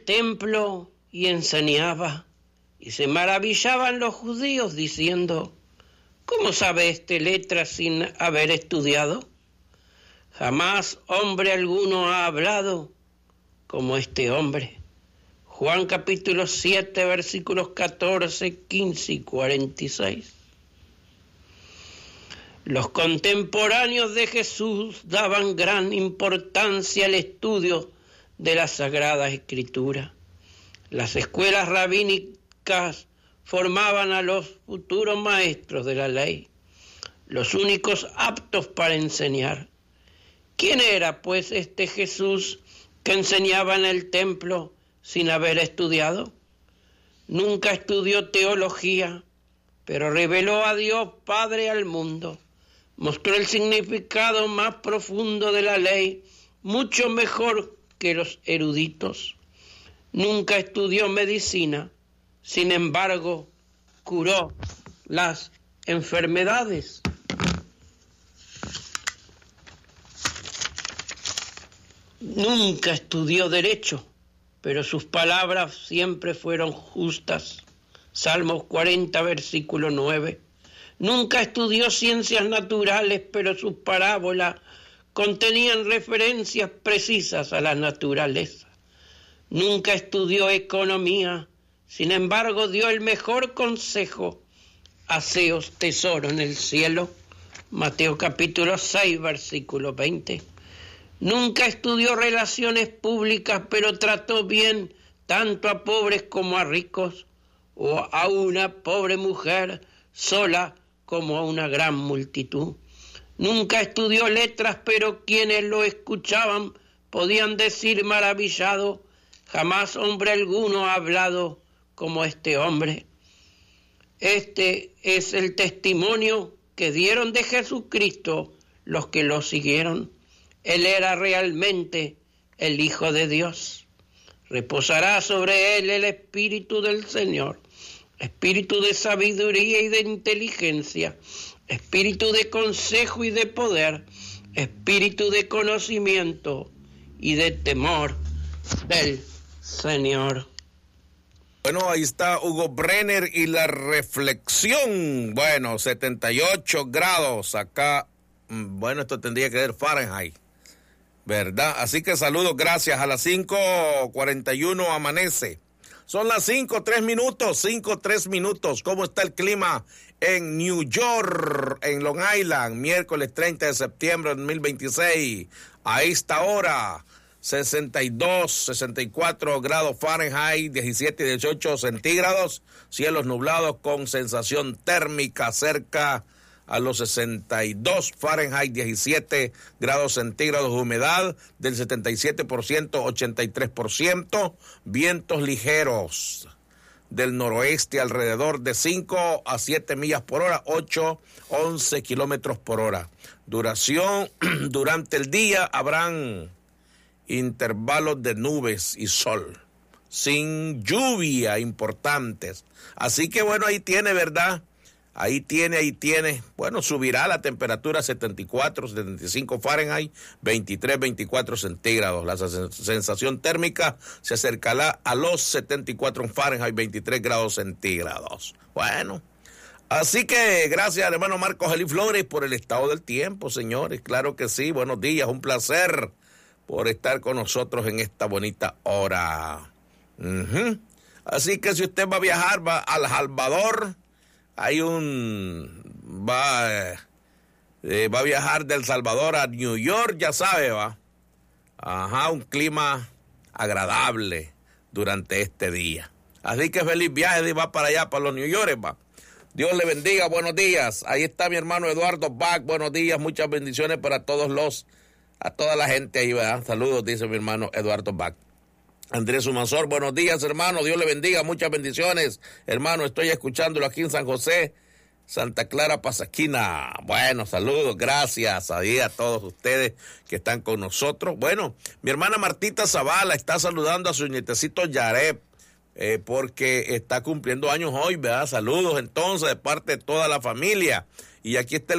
templo y enseñaba, y se maravillaban los judíos diciendo: ¿cómo sabe este letras sin haber estudiado? Jamás hombre alguno ha hablado como este hombre. Juan capítulo 7, versículos 14, 15 y 46. Los contemporáneos de Jesús daban gran importancia al estudio de la Sagrada Escritura. Las escuelas rabínicas formaban a los futuros maestros de la ley, los únicos aptos para enseñar. ¿Quién era, pues, este Jesús que enseñaba en el templo sin haber estudiado? Nunca estudió teología, pero reveló a Dios Padre al mundo. Mostró el significado más profundo de la ley, mucho mejor que los eruditos. Nunca estudió medicina, sin embargo, curó las enfermedades. Nunca estudió derecho, pero sus palabras siempre fueron justas. Salmos 40, versículo 9. Nunca estudió ciencias naturales, pero sus parábolas contenían referencias precisas a la naturaleza. Nunca estudió economía, sin embargo dio el mejor consejo: haceos tesoro en el cielo. Mateo capítulo 6, versículo 20. Nunca estudió relaciones públicas, pero trató bien tanto a pobres como a ricos, o a una pobre mujer sola como a una gran multitud. Nunca estudió letras, pero quienes lo escuchaban podían decir maravillados: jamás hombre alguno ha hablado como este hombre. Este es el testimonio que dieron de Jesucristo los que lo siguieron. Él era realmente el Hijo de Dios. Reposará sobre él el Espíritu del Señor, espíritu de sabiduría y de inteligencia, espíritu de consejo y de poder, espíritu de conocimiento y de temor del Señor. Bueno, ahí está Hugo Brenner y la reflexión. Bueno, 78 grados acá. Bueno, esto tendría que ser Fahrenheit, ¿verdad? Así que saludos, gracias. A las 5:41 amanece. Son las 5:03 minutos. ¿Cómo está el clima en New York, en Long Island? Miércoles 30 de septiembre de 2026. A esta hora, 62, 64 grados Fahrenheit, 17 y 18 centígrados. Cielos nublados con sensación térmica cerca a los 62 Fahrenheit, 17 grados centígrados, humedad del 77%, 83%, vientos ligeros del noroeste alrededor de 5 a 7 millas por hora, 11 kilómetros por hora. Duración, durante el día habrán intervalos de nubes y sol, sin lluvia importantes. Así que bueno, ahí tiene, ¿verdad? Ahí tiene, bueno, subirá la temperatura a 74, 75 Fahrenheit, 23, 24 centígrados. La sensación térmica se acercará a los 74 Fahrenheit, 23 grados centígrados. Bueno, así que gracias al hermano Marcos Eli Flores por el estado del tiempo, señores. Claro que sí, buenos días, un placer por estar con nosotros en esta bonita hora. Así que si usted va a viajar, va al Salvador. Va a viajar del Salvador a New York, ya sabe, va. Un clima agradable durante este día. Así que feliz viaje y va para allá, para los New York, va. Dios le bendiga, buenos días. Ahí está mi hermano Eduardo Bach, buenos días, muchas bendiciones para a toda la gente ahí, ¿verdad? Saludos, dice mi hermano Eduardo Bach. Andrés Sumansor, buenos días, hermano, Dios le bendiga, muchas bendiciones. Hermano, estoy escuchándolo aquí en San José, Santa Clara, Pasaquina. Bueno, saludos, gracias ahí a todos ustedes que están con nosotros. Bueno, mi hermana Martita Zavala está saludando a su nietecito Yareb, porque está cumpliendo años hoy, ¿verdad? Saludos entonces de parte de toda la familia. Y aquí está el